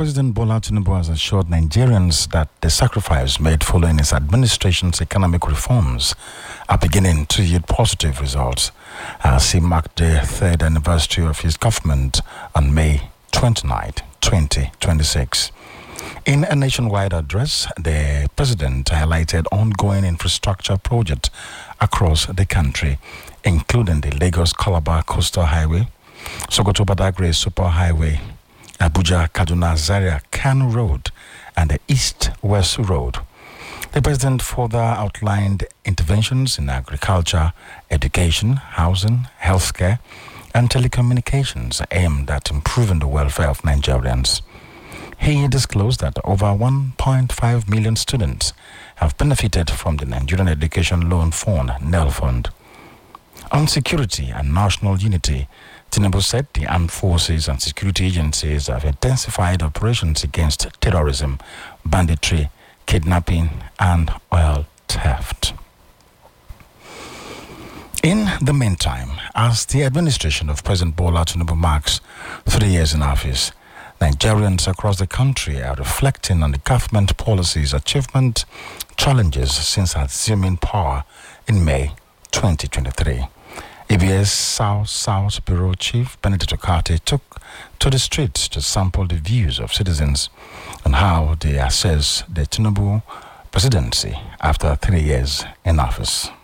President Bola Tinubu has assured Nigerians that the sacrifice made following his administration's economic reforms are beginning to yield positive results as he marked the third anniversary of his government on May 29, 2026. In a nationwide address, the president highlighted ongoing infrastructure projects across the country, including the Lagos-Calabar Coastal Highway, Sokoto-Badagry Super Highway, Abuja-Kaduna-Zaria-Kano Road, and the East-West Road. The president further outlined interventions in agriculture, education, housing, healthcare, and telecommunications aimed at improving the welfare of Nigerians. He disclosed that over 1.5 million students have benefited from the Nigerian Education Loan Fund, NEL Fund. On security and national unity, Tinubu said the armed forces and security agencies have intensified operations against terrorism, banditry, kidnapping, and oil theft. In the meantime, as the administration of President Bola Tinubu marks 3 years in office, Nigerians across the country are reflecting on the government policies, achievements, challenges since assuming power in May 2023. EBS South Bureau Chief Benedict Okate took to the streets to sample the views of citizens on how they assess the Tinubu presidency after 3 years in office.